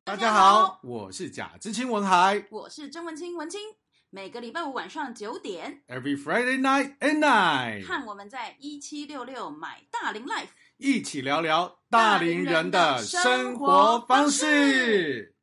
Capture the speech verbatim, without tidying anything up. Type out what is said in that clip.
大家好，我是贾知青文海， 我是曾文清文清。每个礼拜五晚上九点 Every Friday night at night， 和我们在一七六六买大龄 Life 一起聊聊大龄人的生活方式。